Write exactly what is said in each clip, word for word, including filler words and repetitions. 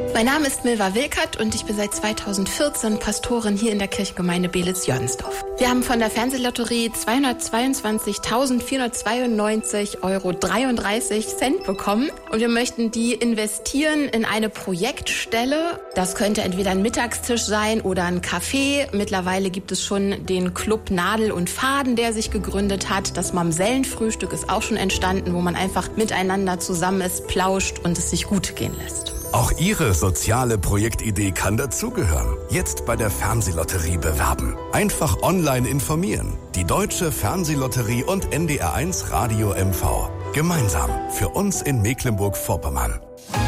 Mein Name ist Milva Wilkert und ich bin seit zweitausendvierzehn Pastorin hier in der Kirchengemeinde Belitz-Jörnsdorf. Wir haben von der Fernsehlotterie zweihundertzweiundzwanzigtausendvierhundertzweiundneunzig Euro dreiunddreißig Cent bekommen und wir möchten die investieren in eine Projektstelle. Das könnte entweder ein Mittagstisch sein oder ein Café. Mittlerweile gibt es schon den Club Nadel und Faden, der sich gegründet hat. Das Mamsellenfrühstück ist auch schon entstanden, wo man einfach miteinander zusammen ist, plauscht und es sich gut gehen lässt. Auch Ihre soziale Projektidee kann dazugehören. Jetzt bei der Fernsehlotterie bewerben. Einfach online informieren. Die Deutsche Fernsehlotterie und N D R eins Radio M V. Gemeinsam für uns in Mecklenburg-Vorpommern.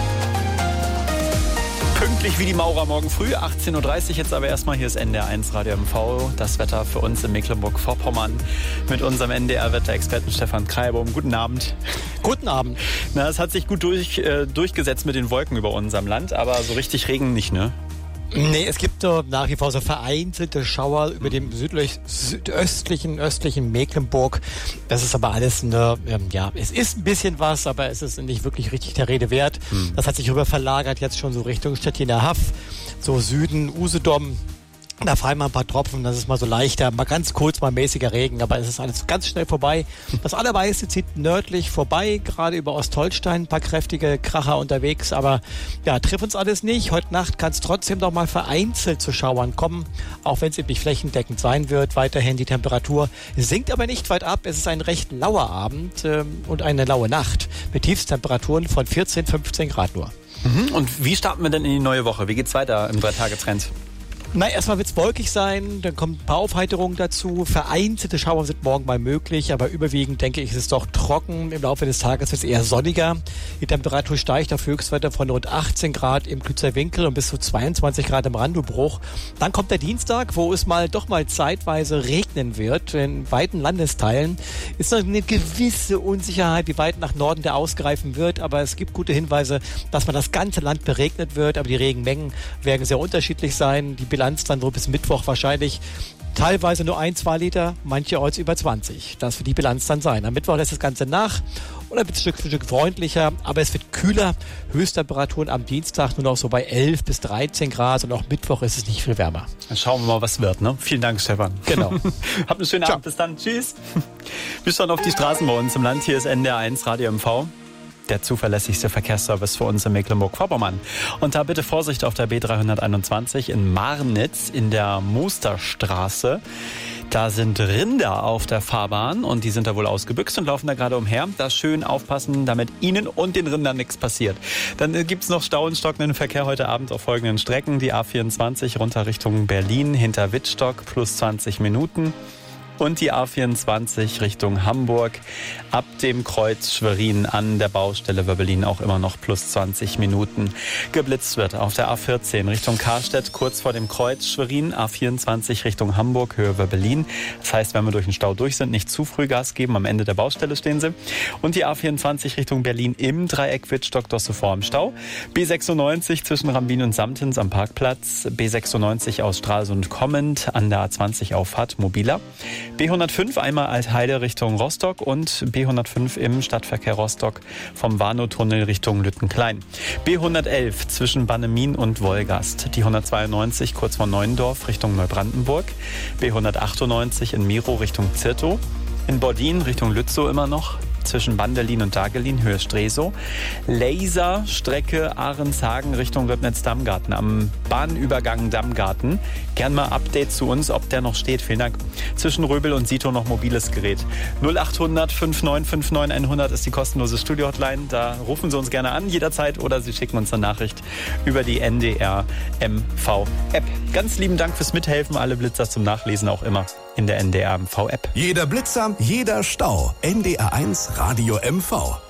Pünktlich wie die Maurer morgen früh, achtzehn Uhr dreißig. Jetzt aber erstmal, hier ist N D R eins Radio M V. Das Wetter für uns in Mecklenburg-Vorpommern mit unserem N D R-Wetterexperten Stefan Kreibum. Guten Abend. Guten Abend. Na, es hat sich gut durch, äh, durchgesetzt mit den Wolken über unserem Land, aber so richtig Regen nicht, ne? Nee, es gibt uh, nach wie vor so vereinzelte Schauer über dem südlich, südöstlichen, östlichen Mecklenburg. Das ist aber alles eine, ähm, ja, es ist ein bisschen was, aber es ist nicht wirklich richtig der Rede wert. Hm. Das hat sich rüber verlagert jetzt schon so Richtung Stettiner Haff, so Süden, Usedom. Da fallen mal ein paar Tropfen, das ist mal so leichter, mal ganz kurz, mal mäßiger Regen, aber es ist alles ganz schnell vorbei. Das Allermeiste zieht nördlich vorbei, gerade über Ostholstein, ein paar kräftige Kracher unterwegs, aber ja, trifft uns alles nicht. Heute Nacht kann es trotzdem noch mal vereinzelt zu Schauern kommen, auch wenn es eben nicht flächendeckend sein wird. Weiterhin die Temperatur sinkt aber nicht weit ab. Es ist ein recht lauer Abend ähm, und eine laue Nacht mit Tiefstemperaturen von vierzehn, fünfzehn Grad nur. Mhm. Und wie starten wir denn in die neue Woche? Wie geht's weiter im Drei-Tage-Trend? Na, erstmal wird's wolkig sein, dann kommen ein paar Aufheiterungen dazu. Vereinzelte Schauer sind morgen mal möglich, aber überwiegend, denke ich, ist es doch trocken. Im Laufe des Tages wird es eher sonniger. Die Temperatur steigt auf Höchstwerte von rund achtzehn Grad im Klützer Winkel und bis zu zweiundzwanzig Grad im Randobruch. Dann kommt der Dienstag, wo es mal doch mal zeitweise regnen wird. In weiten Landesteilen ist noch eine gewisse Unsicherheit, wie weit nach Norden der ausgreifen wird, aber es gibt gute Hinweise, dass man das ganze Land beregnet wird, aber die Regenmengen werden sehr unterschiedlich sein. Die Bilanz dann so bis Mittwoch wahrscheinlich teilweise nur ein, zwei Liter, mancherorts über zwanzig. Das wird die Bilanz dann sein. Am Mittwoch lässt das Ganze nach und dann wird es Stück für Stück freundlicher, aber es wird kühler. Höchsttemperaturen am Dienstag nur noch so bei elf bis dreizehn Grad und auch Mittwoch ist es nicht viel wärmer. Dann schauen wir mal, was wird, ne? Vielen Dank, Stefan. Genau. Habt einen schönen Ciao. Abend, bis dann. Tschüss. Wir schauen auf die Straßen bei uns im Land. Hier ist N D R eins Radio M V. Der zuverlässigste Verkehrsservice für uns in Mecklenburg-Vorpommern. Und da bitte Vorsicht auf der B dreihunderteinundzwanzig in Marnitz in der Musterstraße. Da sind Rinder auf der Fahrbahn und die sind da wohl ausgebüxt und laufen da gerade umher. Da schön aufpassen, damit Ihnen und den Rindern nichts passiert. Dann gibt's noch Stau und stockenden Verkehr heute Abend auf folgenden Strecken. Die A vierundzwanzig runter Richtung Berlin hinter Wittstock plus zwanzig Minuten. Und die A vierundzwanzig Richtung Hamburg ab dem Kreuz Schwerin an der Baustelle Wöbbelin auch immer noch plus zwanzig Minuten. Geblitzt wird auf der A vierzehn Richtung Karstedt kurz vor dem Kreuz Schwerin, A vierundzwanzig Richtung Hamburg Höhe Wöbbelin. Das heißt, wenn wir durch den Stau durch sind, nicht zu früh Gas geben, am Ende der Baustelle stehen sie. Und die A vierundzwanzig Richtung Berlin im Dreieck Wittstock Dosse vor im Stau. B sechsundneunzig zwischen Rambin und Samtens am Parkplatz. B sechsundneunzig aus Stralsund kommend an der A zwanzig Auffahrt mobiler. B hundertfünf einmal Altheide Richtung Rostock und B hundertfünf im Stadtverkehr Rostock vom Warnow-Tunnel Richtung Lüttenklein. B hundertelf zwischen Bannemin und Wolgast. Die hundertzweiundneunzig kurz vor Neuendorf Richtung Neubrandenburg. B hundertachtundneunzig in Miro Richtung Zirtow. In Bordin Richtung Lützow immer noch. Zwischen Bandelin und Dagelin, Höhe Stresow. Laser, Strecke Ahrenshagen Richtung Löbnitz-Dammgarten am Bahnübergang Dammgarten. Gern mal Update zu uns, ob der noch steht. Vielen Dank. Zwischen Röbel und Sito noch mobiles Gerät. null achthundert fünfundneunzig neunundfünfzig hundert ist die kostenlose Studio-Hotline. Da rufen Sie uns gerne an, jederzeit, oder Sie schicken uns eine Nachricht über die N D R M V-App. Ganz lieben Dank fürs Mithelfen. Alle Blitzer zum Nachlesen auch immer in der N D R M V-App. Jeder Blitzer, jeder Stau. N D R eins Radio M V.